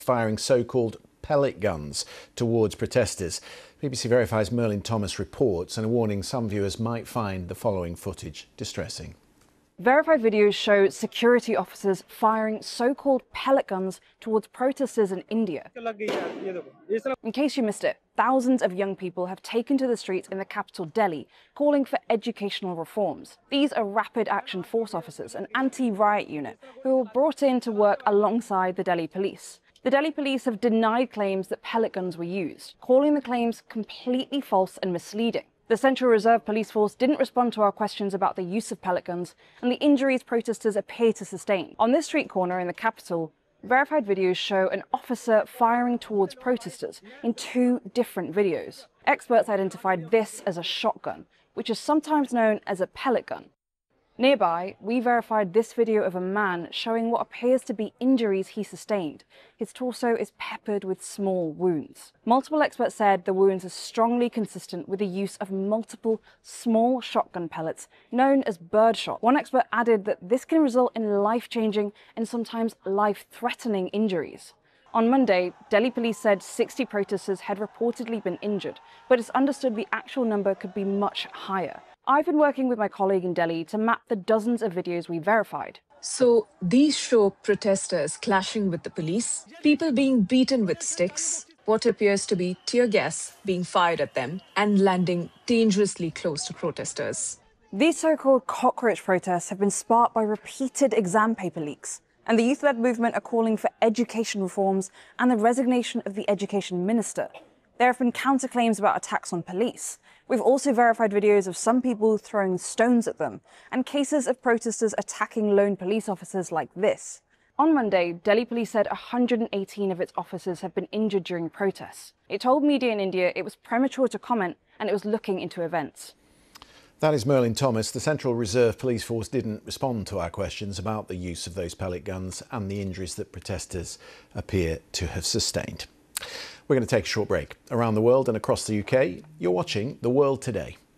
firing so-called pellet guns towards protesters. BBC Verify's Merlin Thomas reports, and a warning some viewers might find the following footage distressing. Verified videos show security officers firing so-called pellet guns towards protesters in India. In case you missed it, thousands of young people have taken to the streets in the capital Delhi, calling for educational reforms. These are Rapid Action Force officers, an anti-riot unit, who were brought in to work alongside the Delhi police. The Delhi police have denied claims that pellet guns were used, calling the claims completely false and misleading. The Central Reserve Police Force didn't respond to our questions about the use of pellet guns and the injuries protesters appear to sustain. On this street corner in the capital, verified videos show an officer firing towards protesters in two different videos. Experts identified this as a shotgun, which is sometimes known as a pellet gun. Nearby, we verified this video of a man showing what appears to be injuries he sustained. His torso is peppered with small wounds. Multiple experts said the wounds are strongly consistent with the use of multiple small shotgun pellets known as birdshot. One expert added that this can result in life-changing and sometimes life-threatening injuries. On Monday, Delhi police said 60 protesters had reportedly been injured, but it's understood the actual number could be much higher. I've been working with my colleague in Delhi to map the dozens of videos we verified. So these show protesters clashing with the police, people being beaten with sticks, what appears to be tear gas being fired at them, and landing dangerously close to protesters. These so-called cockroach protests have been sparked by repeated exam paper leaks, and the youth-led movement are calling for education reforms and the resignation of the education minister. There have been counterclaims about attacks on police. We've also verified videos of some people throwing stones at them, and cases of protesters attacking lone police officers like this. On Monday, Delhi police said 118 of its officers have been injured during protests. It told media in India it was premature to comment and it was looking into events. That is Merlin Thomas. The Central Reserve Police Force didn't respond to our questions about the use of those pellet guns and the injuries that protesters appear to have sustained. We're going to take a short break. Around the world and across the UK, you're watching The World Today.